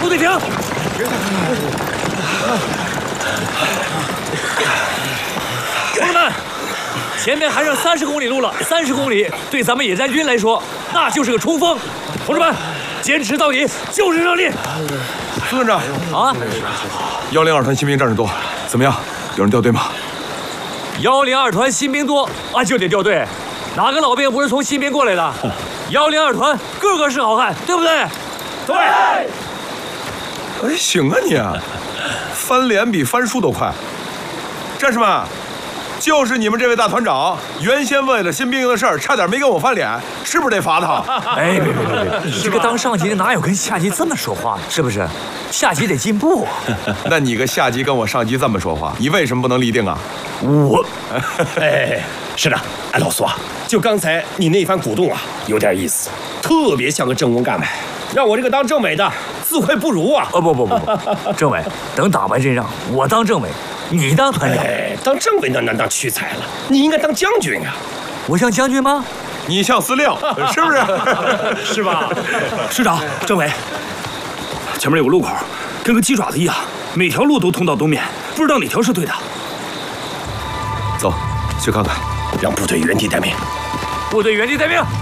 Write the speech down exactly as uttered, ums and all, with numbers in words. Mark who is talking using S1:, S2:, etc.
S1: 队停！同志们，前面还剩三十公里路了，三十公里对咱们野战军来说，那就是个冲锋。同志们，坚持到底就是胜利！
S2: 副团长
S1: 啊，
S2: 幺零二团新兵战士多，怎么样？有人掉队吗？
S1: 幺零二团新兵多啊，就得掉队。哪个老兵不是从新兵过来的？幺零二团个个是好汉，对不对？
S3: 对。
S2: 哎，行啊你啊，翻脸比翻书都快。战士们，就是你们这位大团长，原先为了新兵营的事儿，差点没跟我翻脸，是不是得罚他？
S1: 哎，别别别别，你这个当上级的哪有跟下级这么说话的？是不是？下级得进步啊。
S2: 那你个下级跟我上级这么说话，你为什么不能立定啊？
S3: 我，哎，师长，哎，老苏啊，就刚才你那番鼓动啊，有点意思，特别像个政工干部，让我这个当政委的自愧不如啊！
S1: 哦不不不不，政委，等打完这仗，我当政委，你当团长。
S3: 哎，当政委那那那屈才了，你应该当将军啊！
S1: 我像将军吗？
S2: 你像司令，是不是？
S3: 是吧？
S4: 师长，政委，前面有个路口，跟个鸡爪子一样，每条路都通到东面，不知道哪条是对的。
S2: 走，去看看。
S3: 让部队原地待命。
S1: 部队原地待命。